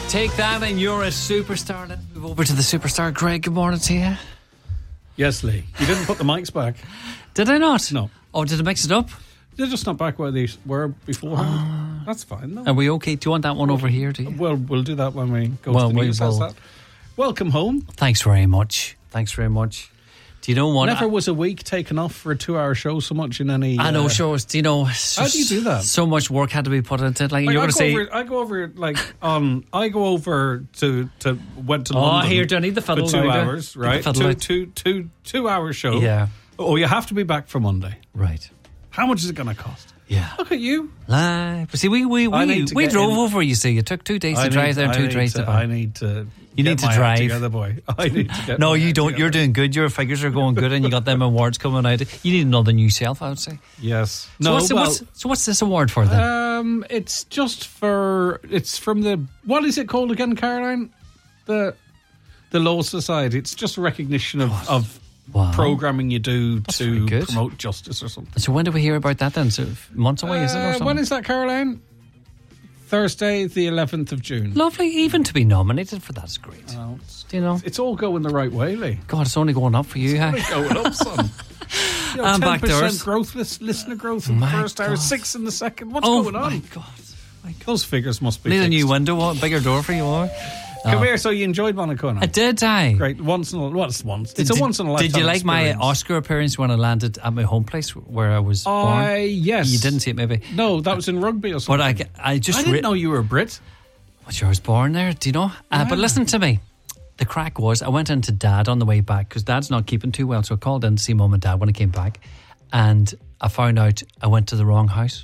Take that and you're a superstar. Let's move over to the superstar. Greg, good morning to you. Yes, Lee. You didn't put the mics back. Did I not? No. Oh, did I mix it up? They're just not back where they were beforehand. That's fine, though. Are we okay? Do you want that one over here, do you? Well, we'll do that when we go to the news. How's that? Welcome home. Thanks very much. Do you know what? Never was a week taken off for a 2-hour show so much in any... I know shows. Do you know... How do you do that? So much work had to be put into it. Like you're going to say... I go over to London. Oh, here, do I need the fiddle? For 2 hours, right? Two-hour show. Yeah. Oh, you have to be back for Monday. Right. How much is it going to cost? Yeah. Look at you. But see, we drove over, you see. It took 2 days to drive there and 2 days to back. I need to... You need to drive. Together, boy. I need to get No, you don't. You're doing good. Your figures are going good and you got them awards coming out. You need another new self, I would say. Yes. So what's this award for then? It's just for... It's from the... What is it called again, Caroline? The Law Society. It's just a recognition of wow. programming you do That's to promote justice or something. So when do we hear about that then? So months away, is it? Or something? When is that, Caroline? Thursday, the 11th of June. Lovely. Even to be nominated for that is great. Do you know? It's all going the right way, Lee. God, it's only going up for you, huh? It's only going up, son. I'm 10% back doors. Growth, listener growth in the first hour, 6 in the second. What's going on? My God. Those figures must be Need fixed. a new window, a bigger door for you all. Come here, so you enjoyed Monaco? I did, I. Great. It's a once in a lifetime Did you like my experience. Oscar appearance when I landed at my home place where I was born? Yes. You didn't see it, maybe? No, that was in rugby or something. But I didn't know you were a Brit. Well, I was born there, do you know? But listen to me. The crack was, I went into Dad on the way back because Dad's not keeping too well, so I called in to see Mum and Dad when I came back, and I found out I went to the wrong house.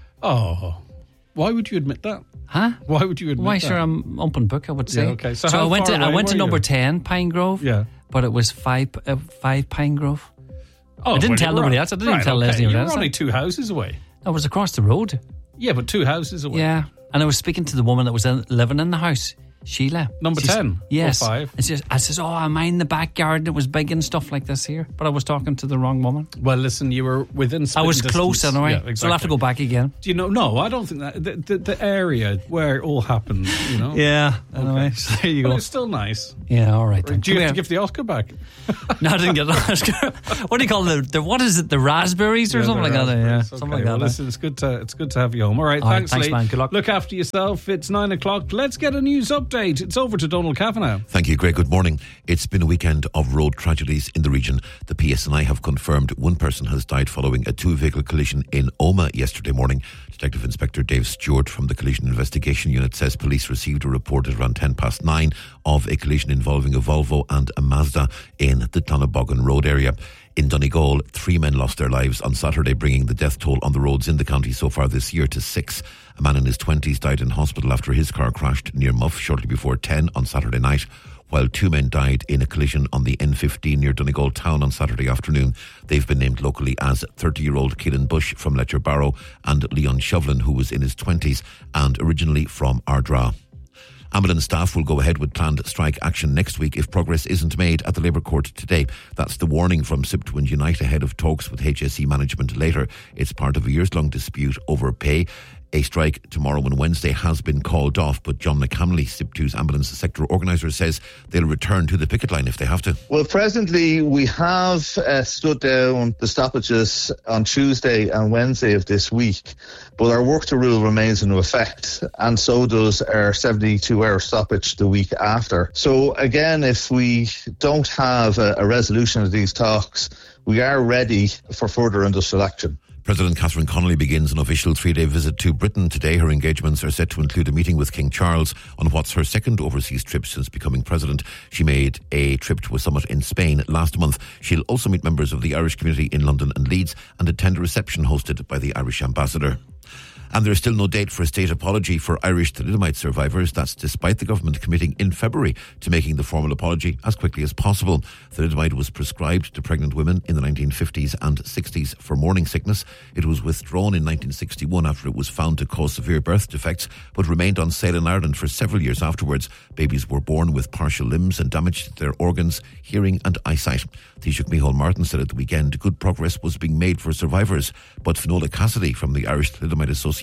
Oh, why would you admit that? Huh? Why would you admit that? Why, sure, I'm open book, I would say. Yeah, okay. So I went to number you? 10, Pine Grove. Yeah. But it was 5 Pine Grove. Oh, I didn't tell nobody else. I didn't even tell Leslie. You were only 2 houses away. I was across the road. Yeah, but 2 houses away. Yeah. And I was speaking to the woman that was living in the house. Sheila. Number 10? Yes. Or 5? And I says, I mind the backyard and it was big and stuff like this here. But I was talking to the wrong woman. Well, listen, you were within spitting I was distance. close anyway. Yeah, exactly. So I'll have to go back again. Do you know? No, I don't think that. The area where it all happened, you know? Yeah. Anyway, so there you go. But it's still nice. Yeah, all right. Then. Do you have to give the Oscar back? No, I didn't get the Oscar. What do you call what is it? The raspberries or something like that? Yeah, okay. something like that. Well, listen, it's good to have you home. All right, thanks, Lee. Man. Good luck. Look after yourself. It's 9 o'clock. Let's get a news update. It's over to Donald Kavanagh. Thank you, Greg. Good morning. It's been a weekend of road tragedies in the region. The PSNI have confirmed one person has died following a 2-vehicle collision in Omagh yesterday morning. Detective Inspector Dave Stewart from the Collision Investigation Unit says police received a report at around 9:10 of a collision involving a Volvo and a Mazda in the Clonaboggan Road area. In Donegal, 3 men lost their lives on Saturday, bringing the death toll on the roads in the county so far this year to 6. A man in his 20s died in hospital after his car crashed near Muff shortly before 10 on Saturday night, while 2 men died in a collision on the N15 near Donegal town on Saturday afternoon. They've been named locally as 30-year-old Keelan Bush from Letcher Barrow and Leon Shovlin, who was in his 20s and originally from Ardra. Ambulance staff will go ahead with planned strike action next week if progress isn't made at the Labour Court today. That's the warning from SIPTU and Unite ahead of talks with HSE management later. It's part of a years-long dispute over pay. A strike tomorrow and Wednesday has been called off, but John McCamley, SIPTU's ambulance sector organiser, says they'll return to the picket line if they have to. Well, presently we have stood down the stoppages on Tuesday and Wednesday of this week, but our work to rule remains in effect, and so does our 72-hour stoppage the week after. So again, if we don't have a resolution of these talks, we are ready for further industrial action. President Catherine Connolly begins an official 3-day visit to Britain today. Her engagements are set to include a meeting with King Charles on what's her second overseas trip since becoming president. She made a trip to a summit in Spain last month. She'll also meet members of the Irish community in London and Leeds and attend a reception hosted by the Irish ambassador. And there's still no date for a state apology for Irish thalidomide survivors. That's despite the government committing in February to making the formal apology as quickly as possible. Thalidomide was prescribed to pregnant women in the 1950s and 60s for morning sickness. It was withdrawn in 1961 after it was found to cause severe birth defects, but remained on sale in Ireland for several years afterwards. Babies were born with partial limbs and damage to their organs, hearing and eyesight. Taoiseach Micheál Martin said at the weekend good progress was being made for survivors, but Finola Cassidy from the Irish Thalidomide Association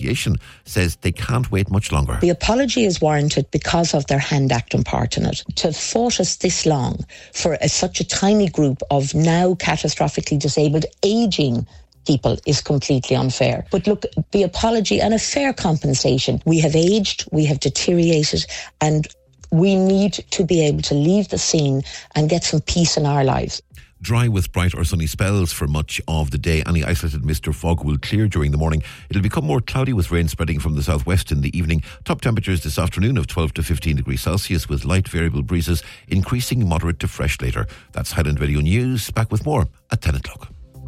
Association says they can't wait much longer. The apology is warranted because of their hand acting part in it. To have fought us this long for such a tiny group of now catastrophically disabled, ageing people is completely unfair. But look, the apology and a fair compensation. We have aged, we have deteriorated, and we need to be able to leave the scene and get some peace in our lives. Dry with bright or sunny spells for much of the day. Any isolated mist or fog will clear during the morning. It'll become more cloudy with rain spreading from the southwest in the evening. Top temperatures this afternoon of 12 to 15 degrees Celsius with light variable breezes, increasing moderate to fresh later. That's Highland Radio News. Back with more at 10 o'clock.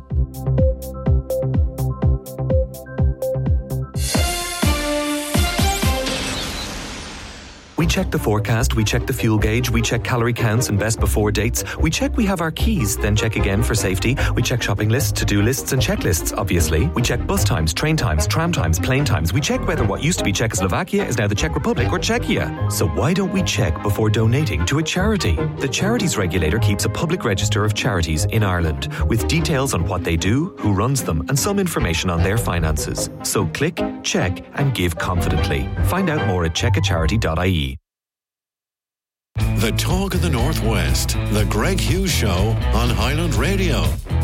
We check the forecast, we check the fuel gauge, we check calorie counts and best before dates. We check we have our keys, then check again for safety. We check shopping lists, to-do lists and checklists, obviously. We check bus times, train times, tram times, plane times. We check whether what used to be Czechoslovakia is now the Czech Republic or Czechia. So why don't we check before donating to a charity? The Charities Regulator keeps a public register of charities in Ireland with details on what they do, who runs them and some information on their finances. So click, check and give confidently. Find out more at checkacharity.ie. The Talk of the Northwest, the Greg Hughes Show on Highland Radio.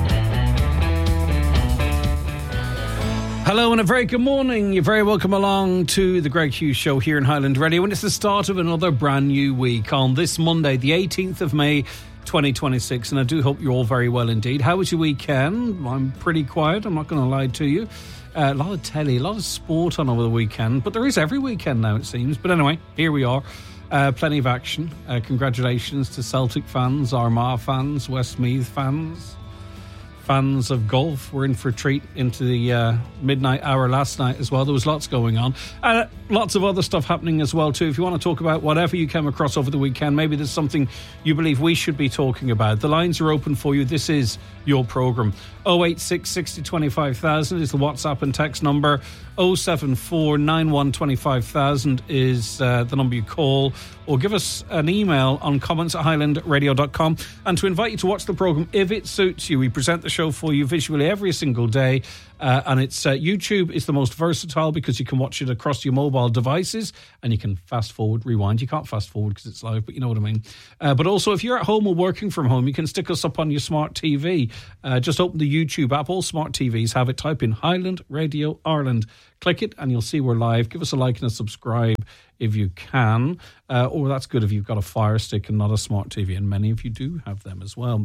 Hello and a very good morning. You're very welcome along to the Greg Hughes Show here in Highland Radio. And it's the start of another brand new week on this Monday, the 18th of May, 2026. And I do hope you're all very well indeed. How was your weekend? I'm pretty quiet, I'm not going to lie to you. A lot of telly, a lot of sport on over the weekend. But there is every weekend now, it seems. But anyway, here we are. Plenty of action. Congratulations to Celtic fans, Armagh fans, Westmeath fans, fans of golf. We're in for a treat into the midnight hour last night as well. There was lots going on. Lots of other stuff happening as well too. If you want to talk about whatever you came across over the weekend, maybe there's something you believe we should be talking about. The lines are open for you. This is your programme. 086 60 25,000 is the WhatsApp and text number. 074 91 25,000 is the number you call, or give us an email on comments@highlandradio.com. And to invite you to watch the programme if it suits you, we present the show for you visually every single day. And it's YouTube is the most versatile because you can watch it across your mobile devices and you can fast forward, rewind. You can't fast forward because it's live, but you know what I mean. But also, if you're at home or working from home, you can stick us up on your smart TV. Just open the YouTube app. All smart TVs have it. Type in Highland Radio Ireland. Click it and you'll see we're live. Give us a like and a subscribe if you can. Or that's good if you've got a Fire Stick and not a smart TV. And many of you do have them as well.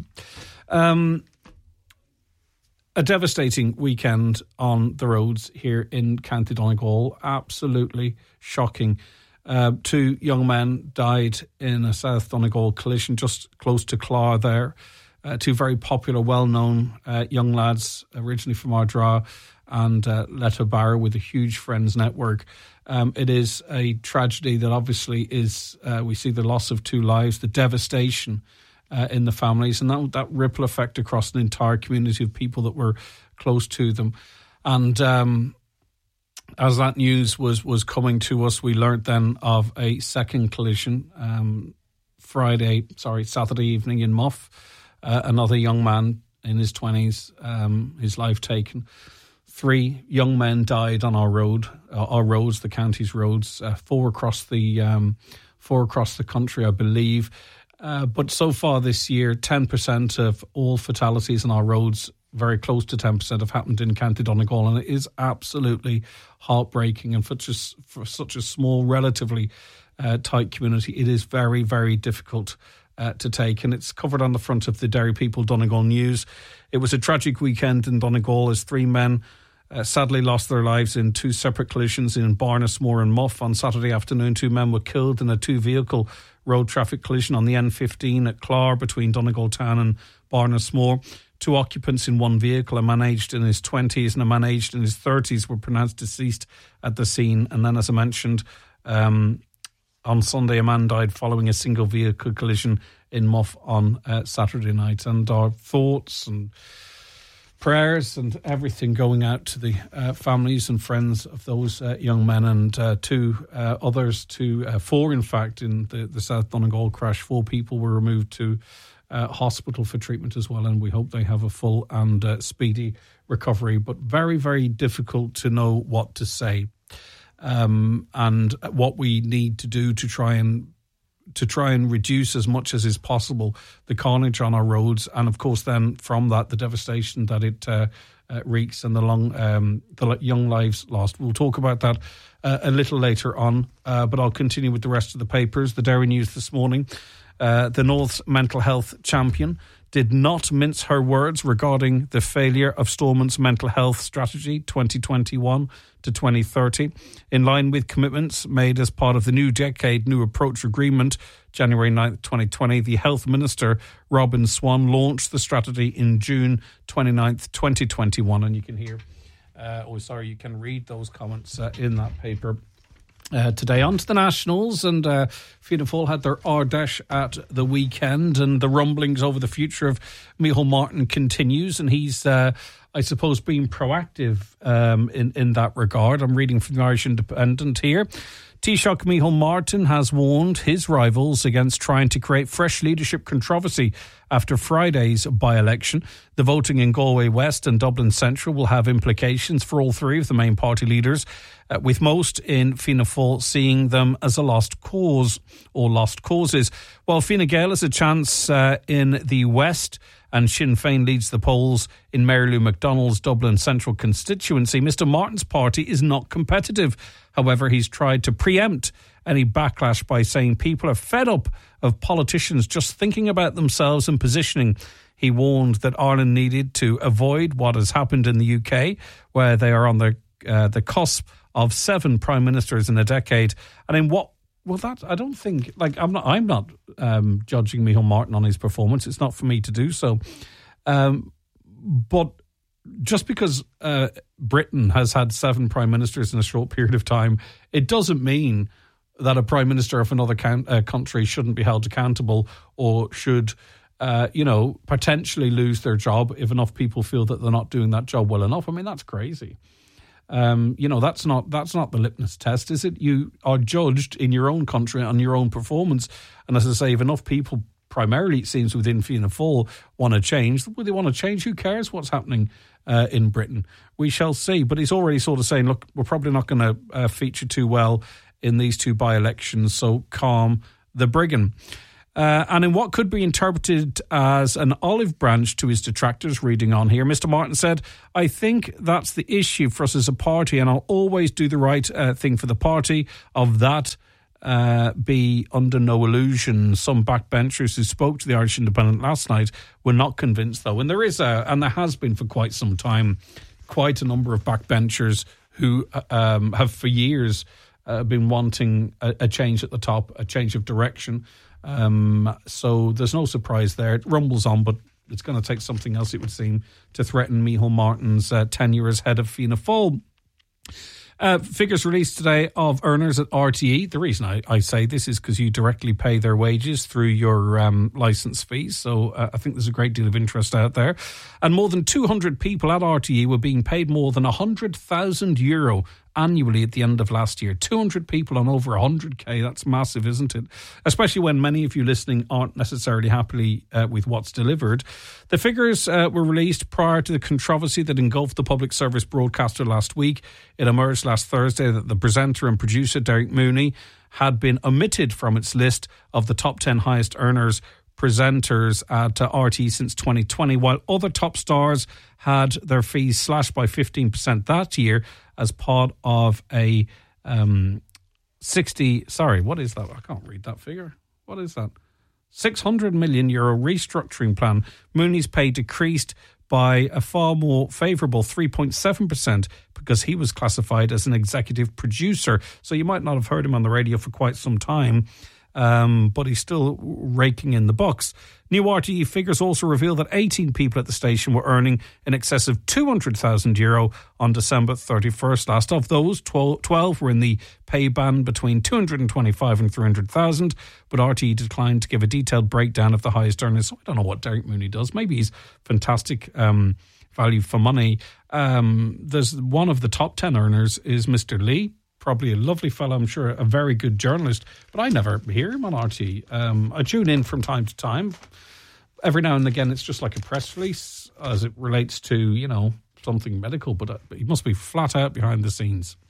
A devastating weekend on the roads here in County Donegal. Absolutely shocking. 2 young men died in a South Donegal collision just close to Clogher there. 2 very popular, well-known young lads, originally from Ardra and Letterbarrow, with a huge friends network. It is a tragedy that obviously is, we see the loss of 2 lives, the devastation in the families, and that ripple effect across an entire community of people that were close to them. And as that news was coming to us, we learnt then of a second collision Saturday evening in Muff. Another young man in his 20s, his life taken. 3 young men died on our roads, the county's roads. 4 across the country, I believe. But so far this year, 10% of all fatalities on our roads, very close to 10%, have happened in County Donegal, and it is absolutely heartbreaking. And for such a small, relatively tight community, it is very, very difficult to take. And it's covered on the front of the Derry People Donegal News. It was a tragic weekend in Donegal as 3 men sadly lost their lives in 2 separate collisions in Barnesmore and Muff. On Saturday afternoon, 2 men were killed in a 2-vehicle road traffic collision on the N15 at Clogher between Donegal Town and Barnesmore. 2 occupants in 1 vehicle, a man aged in his 20s and a man aged in his 30s, were pronounced deceased at the scene. And then, as I mentioned, on Sunday, a man died following a single vehicle collision in Muff on Saturday night. And our thoughts and prayers and everything going out to the families and friends of those young men, and 2 others, 4 in fact, in the South Donegal crash. 4 people were removed to hospital for treatment as well, and we hope they have a full and speedy recovery. But very, very difficult to know what to say. and what we need to do to try and reduce as much as is possible the carnage on our roads, and of course then from that the devastation that it wreaks and the young lives lost. We'll talk about that a little later on, but I'll continue with the rest of the papers. The Dairy News this morning, the North's mental health champion did not mince her words regarding the failure of Stormont's mental health strategy 2021 to 2030. In line with commitments made as part of the New Decade New Approach Agreement, January 9th, 2020, the Health Minister, Robin Swan, launched the strategy in June 29th, 2021. And you can hear, you can read those comments in that paper. Today on to the Nationals, and Fianna Fáil had their Ardèche at the weekend, and the rumblings over the future of Micheál Martin continues, and he's, I suppose, being proactive in that regard. I'm reading from the Irish Independent here. Taoiseach Micheál Martin has warned his rivals against trying to create fresh leadership controversy after Friday's by-election. The voting in Galway West and Dublin Central will have implications for all three of the main party leaders, with most in Fianna Fáil seeing them as a lost cause or lost causes. While Fine Gael has a chance in the West and Sinn Féin leads the polls in Mary Lou McDonald's Dublin Central constituency, Mr Martin's party is not competitive. However, he's tried to preempt any backlash by saying people are fed up of politicians just thinking about themselves and positioning. He warned that Ireland needed to avoid what has happened in the UK, where they are on the cusp of 7 prime ministers in a decade. And in what? Well, that I don't think. I'm not judging Micheál Martin on his performance. It's not for me to do so. But just because Britain has had 7 prime ministers in a short period of time, it doesn't mean that a prime minister of another country shouldn't be held accountable or should, potentially lose their job if enough people feel that they're not doing that job well enough. I mean, that's crazy. That's not the litmus test, is it? You are judged in your own country on your own performance. And as I say, if enough people, primarily it seems within Fianna Fáil, want to change, well, they want to change. Who cares what's happening in Britain? We shall see. But he's already sort of saying, look, we're probably not going to feature too well in these 2 by-elections, so calm the Brigand. And in what could be interpreted as an olive branch to his detractors, reading on here, Mr Martin said, I think that's the issue for us as a party, and I'll always do the right thing for the party. Of that, be under no illusion. Some backbenchers who spoke to the Irish Independent last night were not convinced, though. And there has been for quite some time, quite a number of backbenchers who have for years been wanting a change at the top, a change of direction. So there's no surprise there. It rumbles on, but it's going to take something else, it would seem, to threaten Micheál Martin's tenure as head of Fianna Fáil. Figures released today of earners at RTE. The reason I say this is because you directly pay their wages through your licence fees. So I think there's a great deal of interest out there. And more than 200 people at RTE were being paid more than €100,000 annually at the end of last year. 200 people on over 100k. That's massive, isn't it? Especially when many of you listening aren't necessarily happy with what's delivered. The figures were released prior to the controversy that engulfed the public service broadcaster last week. It emerged last Thursday that the presenter and producer Derek Mooney had been omitted from its list of the top 10 highest earners presenters at RTE since 2020, while other top stars had their fees slashed by 15% that year as part of a what is that? I can't read that figure. What is that? €600 million restructuring plan. Mooney's pay decreased by a far more favourable 3.7% because he was classified as an executive producer. So you might not have heard him on the radio for quite some time. But he's still raking in the bucks. New RTE figures also reveal that 18 people at the station were earning in excess of €200,000 on December 31st. Last of those, 12 were in the pay band between $225,000 and $300,000, but RTE declined to give a detailed breakdown of the highest earners. So I don't know what Derek Mooney does. Maybe he's fantastic value for money. There's one of the top 10 earners is Mr. Lee. Probably a lovely fellow, I'm sure, a very good journalist, but I never hear him on RTE. I tune in from time to time. Every now and again, it's just like a press release as it relates to, something medical, but he must be flat out behind the scenes.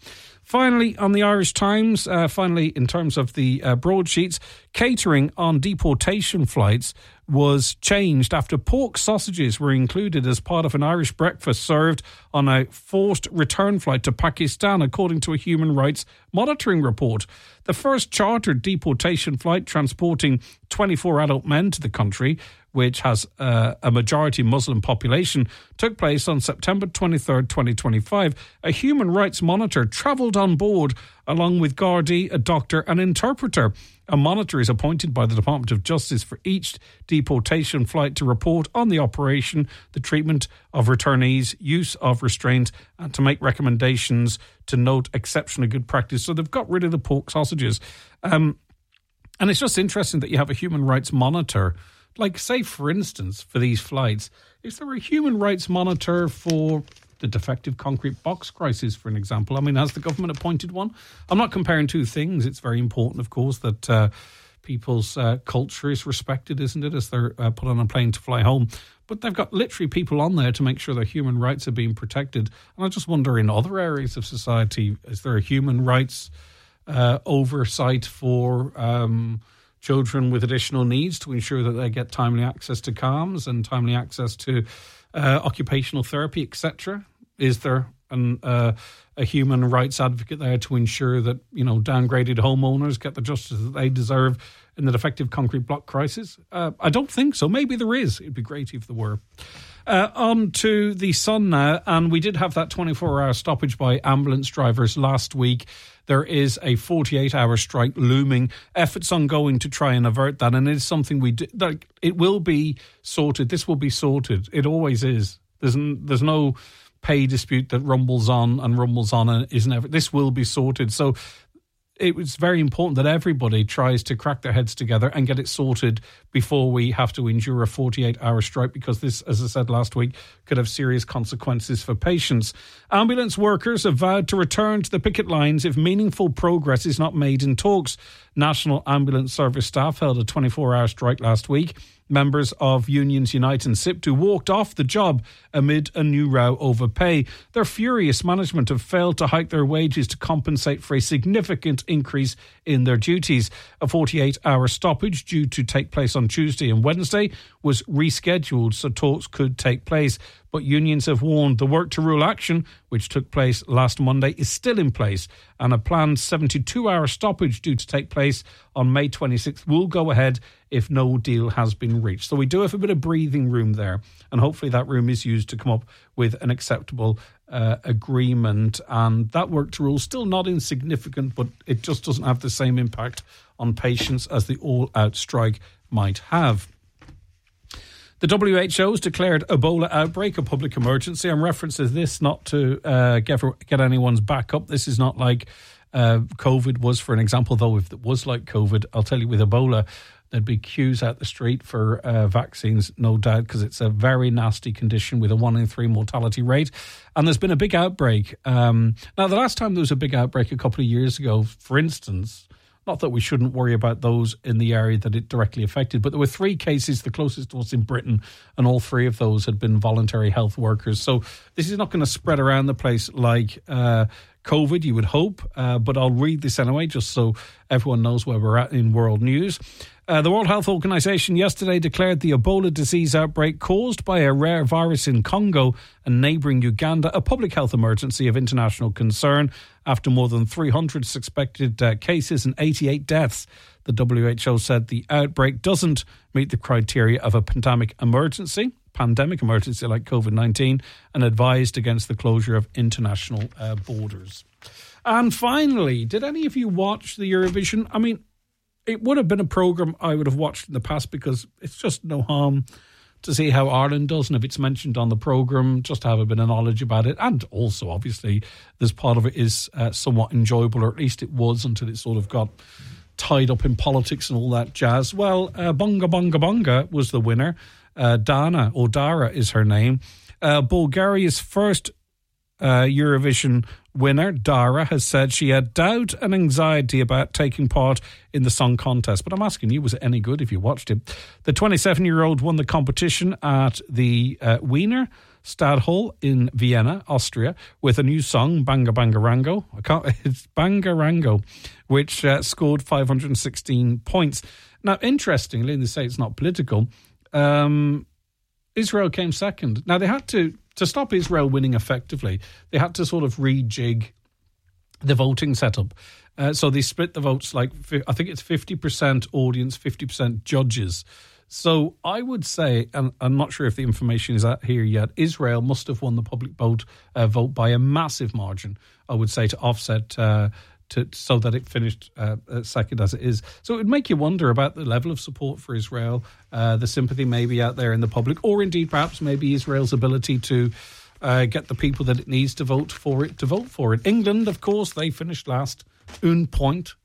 Finally, on the Irish Times, in terms of the broadsheets, catering on deportation flights was changed after pork sausages were included as part of an Irish breakfast served on a forced return flight to Pakistan, according to a human rights monitoring report. The first chartered deportation flight transporting 24 adult men to the country, which has a majority Muslim population, took place on September 23rd, 2025. A human rights monitor travelled on board along with Gardaí, a doctor and interpreter. A monitor is appointed by the Department of Justice for each deportation flight to report on the operation, the treatment of returnees, use of restraint, and to make recommendations to note exceptionally good practice. So they've got rid of the pork sausages. And it's just interesting that you have a human rights monitor. Like, say, for instance, for these flights, is there a human rights monitor for the defective concrete box crisis, for an example? I mean, has the government appointed one? I'm not comparing two things. It's very important, of course, that people's culture is respected, isn't it, as they're put on a plane to fly home. But they've got literally people on there to make sure their human rights are being protected. And I just wonder, in other areas of society, is there a human rights oversight for children with additional needs to ensure that they get timely access to CAMHS and timely access to occupational therapy, etc.? Is there a human rights advocate there to ensure that, you know, downgraded homeowners get the justice that they deserve in the defective concrete block crisis? I don't think so. Maybe there is. It'd be great if there were. On to the Sun now, and we did have that 24-hour stoppage by ambulance drivers last week. There is a 48-hour strike looming. Efforts ongoing to try and avert that, and it is something we do. Like, it will be sorted. This will be sorted. It always is. There's no pay dispute that rumbles on and isn't ever. This will be sorted. So it was very important that everybody tries to crack their heads together and get it sorted before we have to endure a 48-hour strike, because this, as I said last week, could have serious consequences for patients. Ambulance workers have vowed to return to the picket lines if meaningful progress is not made in talks. National Ambulance Service staff held a 24-hour strike last week. Members of unions Unite and SIPTU walked off the job amid a new row over pay. Their furious management have failed to hike their wages to compensate for a significant increase in their duties. A 48-hour stoppage due to take place on Tuesday and Wednesday was rescheduled so talks could take place. But unions have warned the Work to Rule action, which took place last Monday, is still in place, and a planned 72-hour stoppage due to take place on May 26th will go ahead if no deal has been reached. So we do have a bit of breathing room there, and hopefully that room is used to come up with an acceptable agreement. And that Work to Rule, still not insignificant, but it just doesn't have the same impact on patients as the all-out strike might have. The WHO has declared Ebola outbreak a public emergency, and references this not to get anyone's back up. This is not like COVID was, for an example, though if it was like COVID, I'll tell you, with Ebola, there'd be queues out the street for vaccines, no doubt, because it's a very nasty condition with a 1 in 3 mortality rate. And there's been a big outbreak. Now, the last time there was a big outbreak a couple of years ago, for instance, not that we shouldn't worry about those in the area that it directly affected, but there were 3 cases, the closest was in Britain, and all 3 of those had been voluntary health workers. So this is not going to spread around the place like COVID, you would hope, but I'll read this anyway, just so everyone knows where we're at in world news. The World Health Organization yesterday declared the Ebola disease outbreak caused by a rare virus in Congo and neighbouring Uganda a public health emergency of international concern after more than 300 suspected cases and 88 deaths. The WHO said the outbreak doesn't meet the criteria of a pandemic emergency like COVID-19, and advised against the closure of international borders. And finally, did any of you watch the Eurovision? I mean, it would have been a programme I would have watched in the past, because it's just no harm to see how Ireland does, and if it's mentioned on the programme, just to have a bit of knowledge about it. And also, obviously, this part of it is somewhat enjoyable, or at least it was until it sort of got tied up in politics and all that jazz. Well, Bonga Bonga Bonga was the winner. Dara is her name. Bulgaria's first Eurovision winner, Dara, has said she had doubt and anxiety about taking part in the song contest. But I'm asking you, was it any good if you watched it? The 27-year-old won the competition at the Wiener Stadtholz in Vienna, Austria, with a new song, Banga Bangarango. It's Bangarango, which scored 516 points. Now, interestingly, and they say it's not political, Israel came second. Now, they had to stop Israel winning effectively, they had to sort of rejig the voting setup. So they split the votes, like, I think it's 50% audience, 50% judges. So I would say, and I'm not sure if the information is out here yet, Israel must have won the public vote by a massive margin, I would say, to offset so that it finished second as it is. So it would make you wonder about the level of support for Israel, the sympathy maybe out there in the public, or indeed perhaps maybe Israel's ability to get the people that it needs to vote for it. England, of course, they finished last. Un point,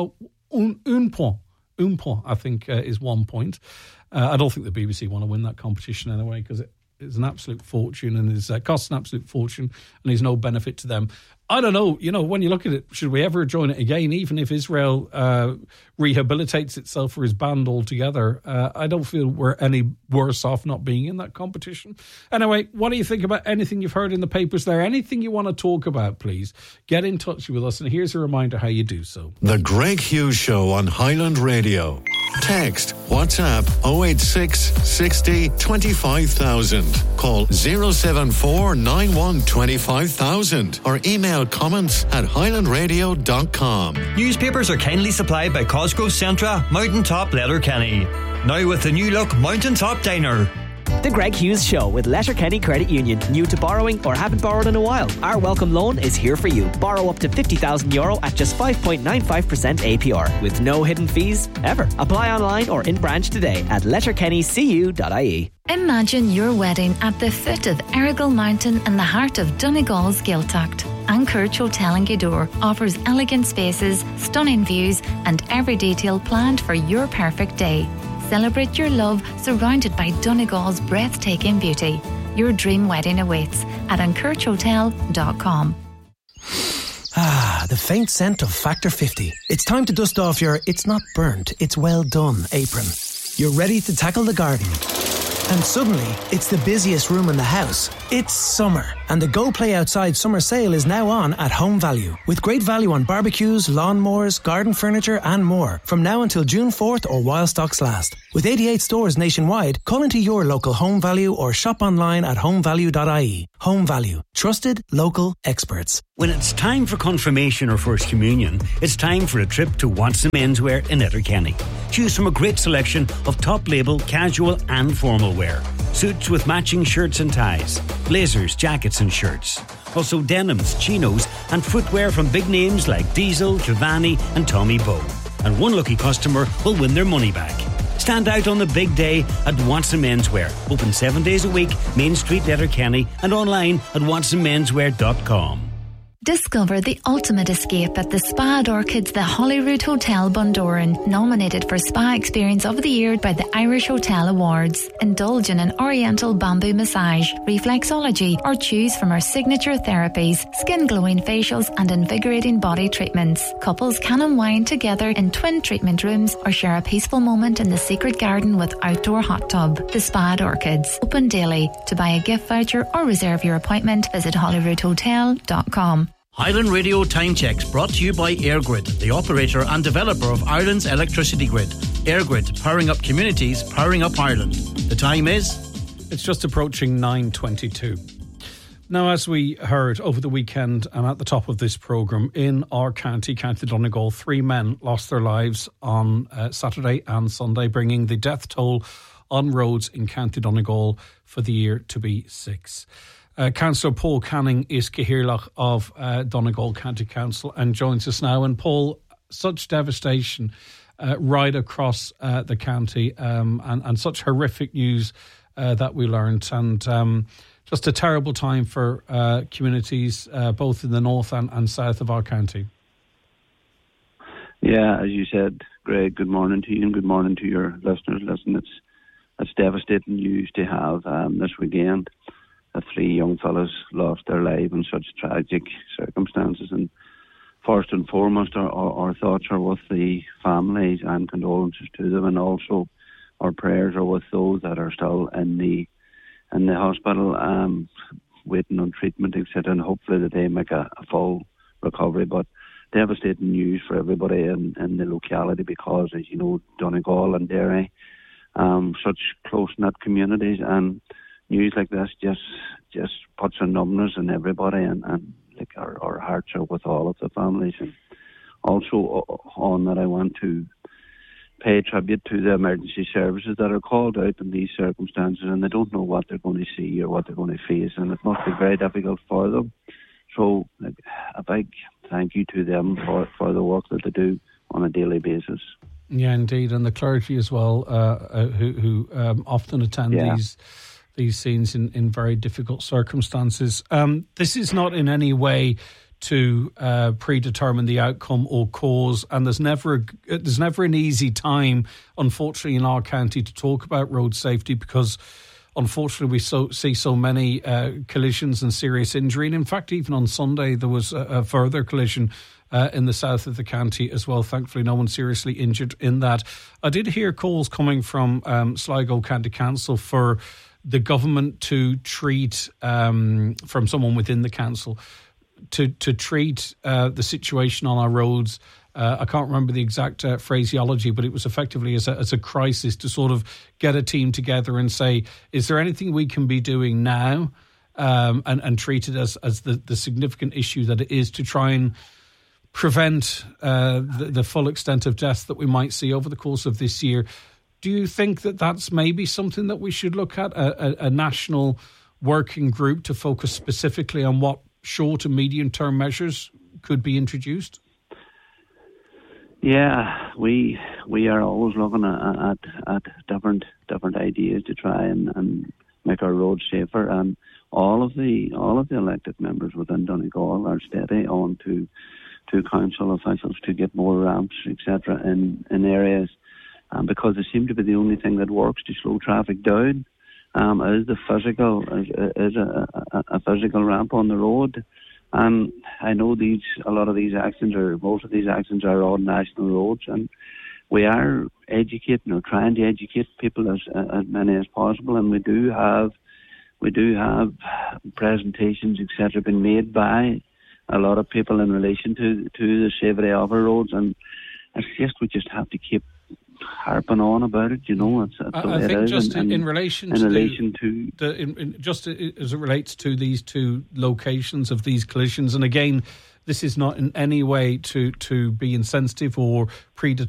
I think, is 1 point. I don't think the BBC want to win that competition anyway, because it is an absolute fortune and it costs an absolute fortune and is no benefit to them. I don't know, when you look at it, should we ever join it again, even if Israel rehabilitates itself or is banned altogether? I don't feel we're any worse off not being in that competition. Anyway, what do you think about anything you've heard in the papers there? Anything you want to talk about, please get in touch with us. And here's a reminder how you do so. The Greg Hughes Show on Highland Radio. Text WhatsApp 086 60 25,000. Call 074 91 25,000 or email comments at highlandradio.com. Newspapers are kindly supplied by Cosgrove Centra, Mountaintop Letterkenny. Now with the new look Mountaintop Diner. The Greg Hughes Show with Letterkenny Credit Union. New to borrowing or haven't borrowed in a while? Our welcome loan is here for you. Borrow up to €50,000 at just 5.95% APR with no hidden fees ever. Apply online or in branch today at letterkennycu.ie. Imagine your wedding at the foot of Errigal Mountain in the heart of Donegal's Gaeltacht. Anchorage Hotel in Gweedore offers elegant spaces, stunning views and every detail planned for your perfect day. Celebrate your love surrounded by Donegal's breathtaking beauty. Your dream wedding awaits at anchoraghotel.com. The faint scent of Factor 50. It's time to dust off your "it's not burnt, it's well done" apron. You're ready to tackle the garden. And suddenly, it's the busiest room in the house. It's summer, and the Go Play Outside summer sale is now on at Home Value, with great value on barbecues, lawnmowers, garden furniture and more, from now until June 4th or while stocks last. With 88 stores nationwide, call into your local Home Value or shop online at homevalue.ie. Home Value. Trusted, local experts. When it's time for confirmation or First Communion, it's time for a trip to Watson Menswear in Letterkenny. Choose from a great selection of top-label, casual and formal wear. Suits with matching shirts and ties, blazers, jackets and shirts. Also denims, chinos and footwear from big names like Diesel, Giovanni and Tommy Bow. And one lucky customer will win their money back. Stand out on the big day at Watson Menswear. Open 7 days a week, Main Street, Letterkenny, and online at watsonmenswear.com. Discover the ultimate escape at the Spa at Orchids, the Holyrood Hotel, Bundoran, nominated for Spa Experience of the Year by the Irish Hotel Awards. Indulge in an oriental bamboo massage, reflexology, or choose from our signature therapies, skin glowing facials and invigorating body treatments. Couples can unwind together in twin treatment rooms or share a peaceful moment in the secret garden with outdoor hot tub. The Spa at Orchids, open daily. To buy a gift voucher or reserve your appointment, visit holyroodhotel.com. Highland Radio Time Checks brought to you by EirGrid, the operator and developer of Ireland's electricity grid. EirGrid, powering up communities, powering up Ireland. The time is? It's just approaching 9:22. Now, as we heard over the weekend and at the top of this programme, in our county, County Donegal, 3 men lost their lives on Saturday and Sunday, bringing the death toll on roads in County Donegal for the year to be 6. Councillor Paul Canning is Cahirlach of Donegal County Council and joins us now. And Paul, such devastation right across the county and such horrific news that we learned, and just a terrible time for communities both in the north and south of our county. Yeah, as you said, Greg, good morning to you and good morning to your listeners. Listen, it's devastating news to have this weekend. 3 young fellas lost their lives in such tragic circumstances, and first and foremost our thoughts are with the families and condolences to them, and also our prayers are with those that are still in the in the hospital, waiting on treatment, etc., and hopefully that they make a full recovery. But devastating news for everybody in the locality, because, as you know, Donegal and Derry, such close-knit communities, and news like this just puts a numbness in everybody, and like our hearts are with all of the families. And also on that, I want to pay tribute to the emergency services that are called out in these circumstances, and they don't know what they're going to see or what they're going to face, and it must be very difficult for them. So a big thank you to them for the work that they do on a daily basis. Yeah, indeed, and the clergy as well, who often attend these scenes in very difficult circumstances. This is not in any way to predetermine the outcome or cause, and there's never an easy time, unfortunately, in our county to talk about road safety, because unfortunately we see so many collisions and serious injury. And in fact, even on Sunday there was a further collision in the south of the county as well. Thankfully no one seriously injured in that. I did hear calls coming from Sligo County Council for the government to treat, from someone within the council, to treat the situation on our roads. I can't remember the exact phraseology, but it was effectively as a crisis, to sort of get a team together and say, is there anything we can be doing now, and treat it as the significant issue that it is, to try and prevent the full extent of deaths that we might see over the course of this year. Do you think that that's maybe something that we should look at, a national working group to focus specifically on what short and medium term measures could be introduced? Yeah, we are always looking at different ideas to try and make our roads safer, and all of the elected members within Donegal are steady on to council officials to get more ramps, etc., in areas, because they seem to be the only thing that works to slow traffic down. Is a physical ramp on the road. And I know a lot of these accidents, or most of these accidents, are on national roads, and we are educating, or trying to educate people as many as possible. And we do have presentations, etc., being made by a lot of people in relation to the safety of our roads, and it's just we just have to keep harping on about it, you know. I think just in relation to just as it relates to these two locations of these collisions, and again, this is not in any way to be insensitive or predetermined